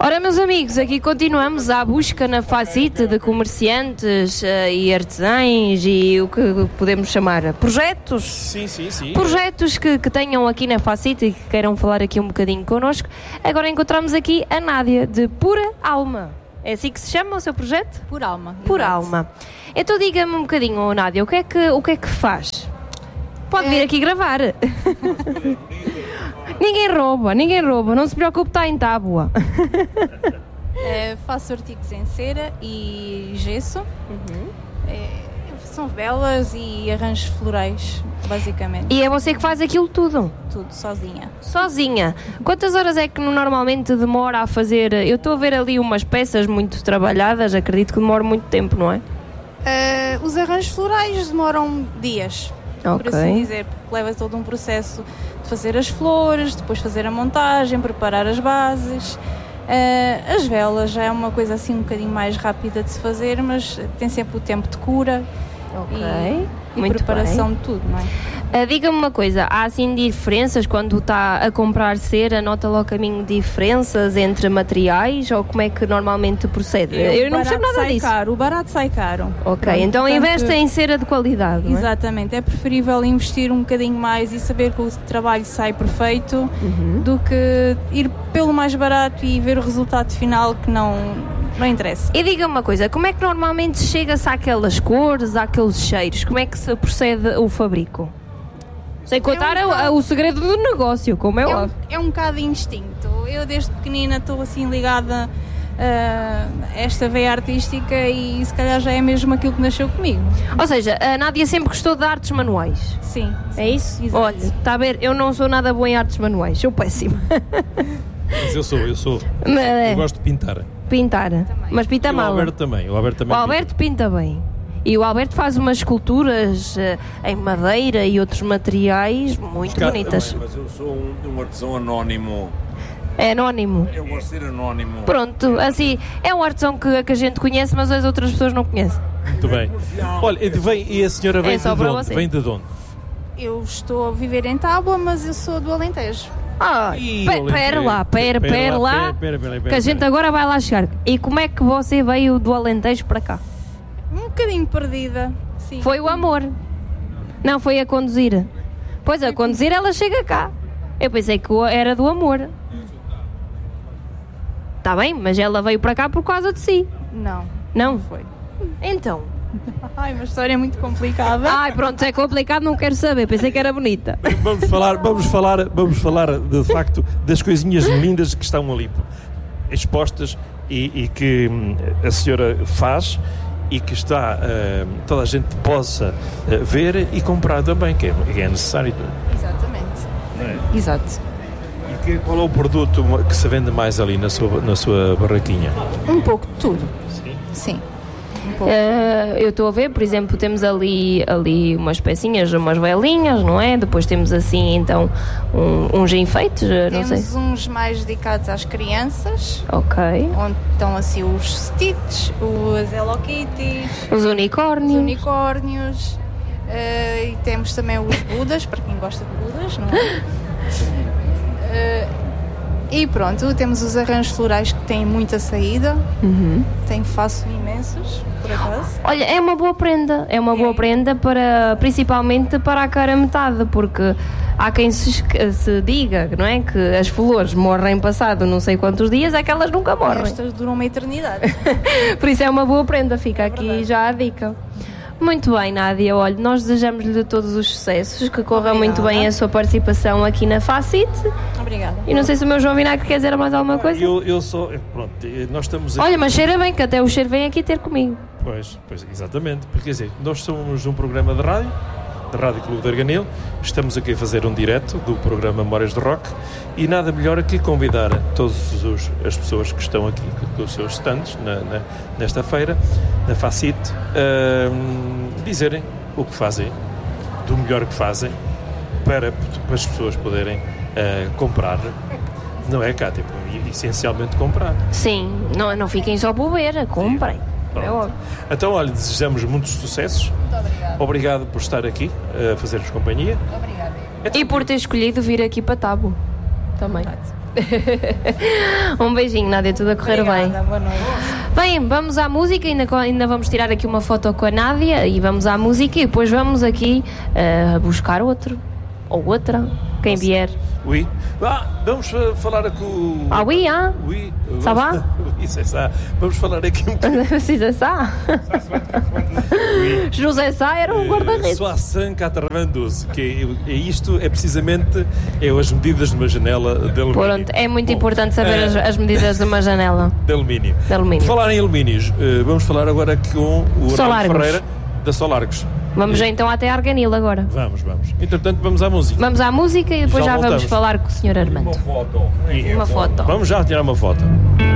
Ora, meus amigos, aqui continuamos à busca na Facite de comerciantes e artesãos e o que podemos chamar projetos. Sim. Projetos que tenham aqui na Facite e que queiram falar aqui um bocadinho connosco. Agora encontramos aqui a Nádia, de Pura Alma. É assim que se chama o seu projeto? Pura Alma. Pura Alma. Então diga-me um bocadinho, Nádia, o que é que faz? Pode vir aqui gravar. Ninguém rouba, não se preocupe, está em tábua. Faço artigos em cera e gesso. São velas e arranjos florais, basicamente. E é você que faz aquilo tudo? Tudo, sozinha. Sozinha? Quantas horas é que normalmente demora a fazer? Eu estou a ver ali umas peças muito trabalhadas, acredito que demora muito tempo, não é? Os arranjos florais demoram dias. Por assim dizer, porque leva todo um processo de fazer as flores, depois fazer a montagem, preparar as bases. As velas já é uma coisa assim um bocadinho mais rápida de se fazer, mas tem sempre o tempo de cura e muito preparação bem. de tudo, não é? Diga-me uma coisa, há assim diferenças quando está a comprar cera, nota logo caminho de diferenças entre materiais ou como é que normalmente procede? Eu não percebo nada disso. O barato sai caro. Ok, então investe em cera de qualidade, não é? Exatamente, é preferível investir um bocadinho mais e saber que o trabalho sai perfeito do que ir pelo mais barato e ver o resultado final que não interessa. E diga-me uma coisa, como é que normalmente chega-se àquelas cores, àqueles cheiros? Como é que se procede o fabrico? Sem contar o segredo do negócio, como é óbvio. É um bocado de instinto. Eu desde pequenina estou assim ligada a esta veia artística e se calhar já é mesmo aquilo que nasceu comigo. Ou seja, a Nádia sempre gostou de artes manuais. Sim. É isso? Exato. Olha, está a ver, eu não sou nada boa em artes manuais, sou péssima. Mas eu sou. Eu gosto de pintar. Pintar, mas pinta E mal. O Alberto também. O Alberto pinta bem. E o Alberto faz umas esculturas em madeira e outros materiais muito bonitas. Mas eu sou um artesão anónimo. É anónimo? Eu gosto de ser anónimo. Pronto, assim, é um artesão que a gente conhece, mas as outras pessoas não conhecem. Muito bem. Olha, e a senhora vem de onde? você. Vem de onde? Eu estou a viver em Tábua, mas eu sou do Alentejo. Pera lá, que a gente agora vai lá chegar. E como é que você veio do Alentejo para cá? Um bocadinho perdida, sim. Foi o amor. Não, foi a conduzir. Pois, a conduzir ela chega cá. Eu pensei que era do amor. Está bem, mas ela veio para cá por causa de si. Não. Não? Foi. Então. Ai, uma história muito complicada. Ai, pronto, é complicado, não quero saber. Pensei que era bonita. Vamos falar de facto das coisinhas lindas que estão ali expostas e que a senhora faz e que está toda a gente possa ver e comprar também, que é necessário. Exatamente. Não é? Exato. E qual é o produto que se vende mais ali na sua barraquinha? Um pouco de tudo. Sim. Eu estou a ver, por exemplo, temos ali umas pecinhas, umas velinhas, não é? Depois temos assim, então, uns enfeites, não sei. Temos uns mais dedicados às crianças. Ok. Onde estão assim os Stitch, os Hello Kitties, Os unicórnios. E temos também os Budas, para quem gosta de Budas, não é? E pronto, temos os arranjos florais que têm muita saída. Faço imensos, por acaso. Olha, é uma boa prenda. É uma boa prenda principalmente para a cara metade, porque há quem se diga, não é? Que as flores morrem passado não sei quantos dias, aquelas nunca morrem. Estas duram uma eternidade. Por isso é uma boa prenda, fica aqui já a dica. Muito bem, Nádia, olha, nós desejamos-lhe todos os sucessos, que corra muito bem a sua participação aqui na Facite. Obrigada. E não sei se o meu João Vinagre quer dizer mais alguma coisa. Eu sou, pronto, nós estamos aqui. Olha, mas cheira bem, que até o cheiro vem aqui ter comigo. Pois, exatamente, porque quer dizer, nós somos um programa de rádio Clube de Arganil, estamos aqui a fazer um direto do programa Memórias de Rock e nada melhor que convidar todas as pessoas que estão aqui com os seus stands nesta feira, na Facite, dizerem o que fazem, do melhor que fazem, para as pessoas poderem comprar. Não é, Cátia? Essencialmente comprar. Sim, não fiquem só por ver, comprem. É óbvio. Então, olha, desejamos muitos sucessos. Muito obrigada. Obrigado por estar aqui a fazer-nos companhia. Obrigada. E por ter escolhido vir aqui para Tábua também. Um beijinho, Nádia, tudo a correr Obrigada, bem. boa noite. Bem, vamos à música, ainda vamos tirar aqui uma foto com a Nádia e vamos à música e depois vamos aqui buscar outro ou outra, quem vier. Oui. Vamos falar com o... Oui, Oui. Ça va? Oui, c'est ça. Vamos falar aqui um bocadinho. Precisa Sá? José Sá era um guarda-redes. 192, que é isto, é precisamente as medidas de uma janela de alumínio. Pronto, é muito importante saber as medidas de uma janela. De alumínio. De alumínio. Falar em alumínios, vamos falar agora com o Arnaldo Ferreira da Solargos. Vamos então até a Arganil agora. Vamos. Entretanto, vamos à música. Vamos à música e depois já vamos falar com o Sr. Armando. Uma foto. Uma foto. Vamos já tirar uma foto.